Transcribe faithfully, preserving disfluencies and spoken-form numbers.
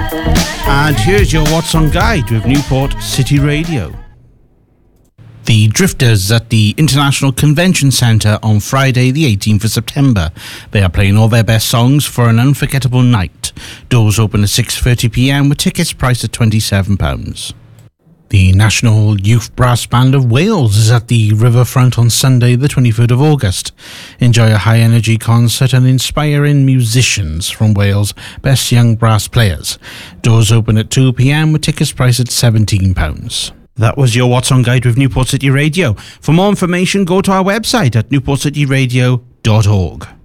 And here's your What's On Guide with Newport City Radio. The Drifters at the International Convention Centre on Friday the eighteenth of September. They are playing all their best songs for an unforgettable night. Doors open at six thirty p m with tickets priced at twenty-seven pounds. The National Youth Brass Band of Wales is at the Riverfront on Sunday the twenty-third of August. Enjoy a high-energy concert and inspiring musicians from Wales' best young brass players. Doors open at two p m with tickets priced at seventeen pounds. That was your What's On Guide with Newport City Radio. For more information, go to our website at newport city radio dot org.